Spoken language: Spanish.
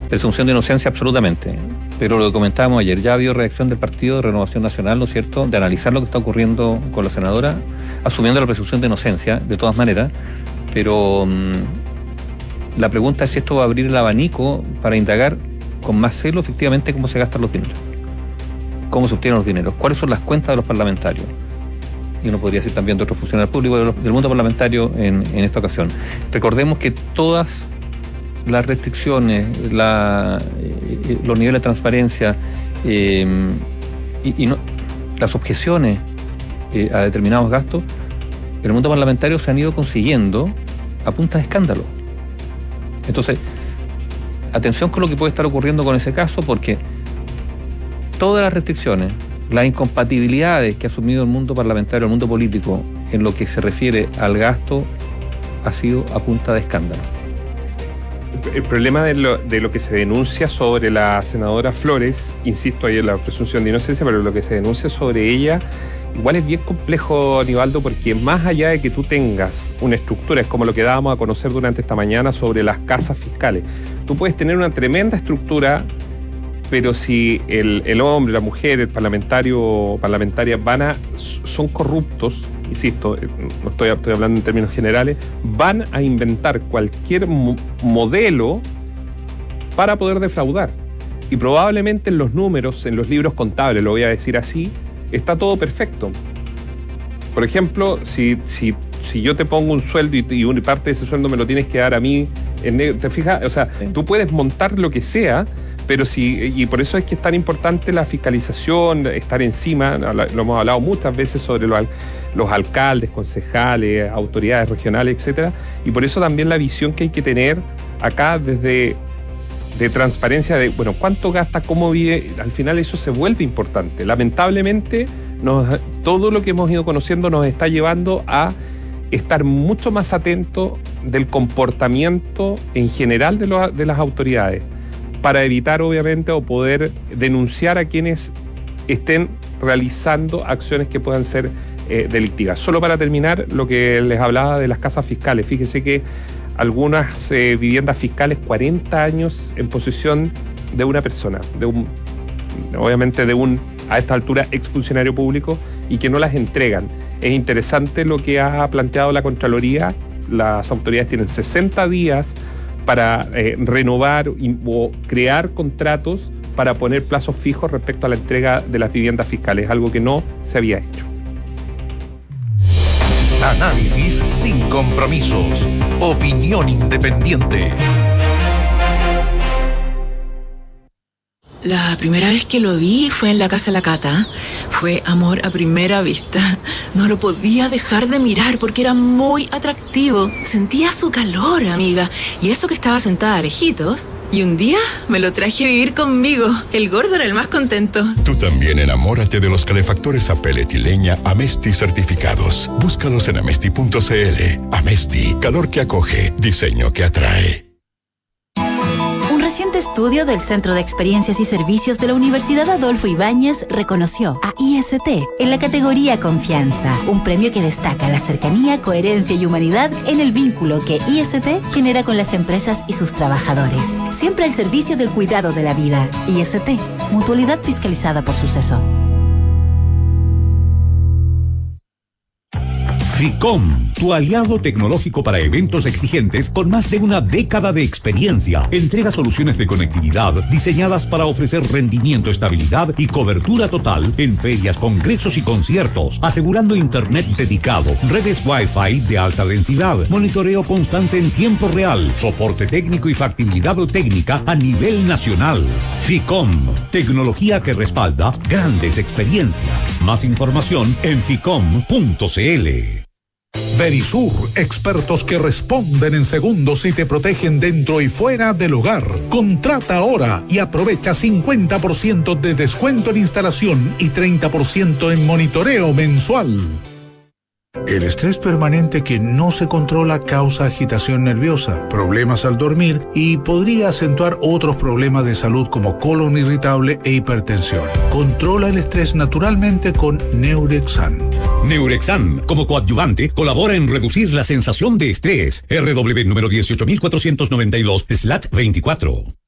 Presunción de inocencia, absolutamente. Pero lo que comentábamos ayer, ya ha habido reacción del Partido de Renovación Nacional, ¿no es cierto?, de analizar lo que está ocurriendo con la senadora, asumiendo la presunción de inocencia, de todas maneras. Pero la pregunta es si esto va a abrir el abanico para indagar con más celo, efectivamente, cómo se gastan los dineros. Cómo se obtienen los dineros. Cuáles son las cuentas de los parlamentarios. Y uno podría decir también de otros funcionarios públicos del mundo parlamentario en esta ocasión. Recordemos que todas las restricciones, los niveles de transparencia las objeciones a determinados gastos, en el mundo parlamentario se han ido consiguiendo a punta de escándalo. Entonces, atención con lo que puede estar ocurriendo con ese caso, porque todas las restricciones, las incompatibilidades que ha asumido el mundo parlamentario, el mundo político, en lo que se refiere al gasto, ha sido a punta de escándalo. El problema de lo que se denuncia sobre la senadora Flores, insisto, ahí en la presunción de inocencia, pero lo que se denuncia sobre ella igual es bien complejo, Aníbaldo, porque más allá de que tú tengas una estructura, es como lo que dábamos a conocer durante esta mañana sobre las casas fiscales. Tú puedes tener una tremenda estructura, pero si el hombre, la mujer, el parlamentario o parlamentaria son corruptos, insisto, no estoy hablando en términos generales, van a inventar cualquier modelo para poder defraudar. Y probablemente en los números, en los libros contables, lo voy a decir así, está todo perfecto. Por ejemplo, si yo te pongo un sueldo y una parte de ese sueldo me lo tienes que dar a mí, ¿te fijas? O sea, sí. Tú puedes montar lo que sea, pero y por eso es que es tan importante la fiscalización, estar encima, lo hemos hablado muchas veces sobre los alcaldes, concejales, autoridades regionales, etcétera, y por eso también la visión que hay que tener acá desde de transparencia de, bueno, cuánto gasta, cómo vive, al final eso se vuelve importante. Lamentablemente, todo lo que hemos ido conociendo nos está llevando a estar mucho más atentos del comportamiento en general de las autoridades, para evitar, obviamente, o poder denunciar a quienes estén realizando acciones que puedan ser delictivas. Solo para terminar, lo que les hablaba de las casas fiscales. Fíjese que algunas viviendas fiscales, 40 años en posesión de una persona, obviamente a esta altura, exfuncionario público, y que no las entregan. Es interesante lo que ha planteado la Contraloría. Las autoridades tienen 60 días para renovar o crear contratos para poner plazos fijos respecto a la entrega de las viviendas fiscales, algo que no se había hecho. Análisis sin compromisos. Opinión independiente. La primera vez que lo vi fue en la casa de la Cata. Fue amor a primera vista. No lo podía dejar de mirar porque era muy atractivo. Sentía su calor, amiga. Y eso que estaba sentada a lejitos. Y un día me lo traje a vivir conmigo. El gordo era el más contento. Tú también enamórate de los calefactores a pellet y leña Amesti certificados. Búscalos en amesti.cl. Amesti, calor que acoge, diseño que atrae. Un reciente estudio del Centro de Experiencias y Servicios de la Universidad Adolfo Ibáñez reconoció a IST en la categoría Confianza, un premio que destaca la cercanía, coherencia y humanidad en el vínculo que IST genera con las empresas y sus trabajadores. Siempre al servicio del cuidado de la vida. IST, mutualidad fiscalizada por Suceso. FICOM, tu aliado tecnológico para eventos exigentes con más de una década de experiencia. Entrega soluciones de conectividad diseñadas para ofrecer rendimiento, estabilidad y cobertura total en ferias, congresos y conciertos, asegurando internet dedicado, redes Wi-Fi de alta densidad, monitoreo constante en tiempo real, soporte técnico y factibilidad técnica a nivel nacional. FICOM, tecnología que respalda grandes experiencias. Más información en ficom.cl. Verisur, expertos que responden en segundos y te protegen dentro y fuera del hogar. Contrata ahora y aprovecha 50% de descuento en instalación y 30% en monitoreo mensual. El estrés permanente que no se controla causa agitación nerviosa, problemas al dormir y podría acentuar otros problemas de salud como colon irritable e hipertensión. Controla el estrés naturalmente con Neurexan. Neurexan, como coadyuvante, colabora en reducir la sensación de estrés. RW número 18492/24.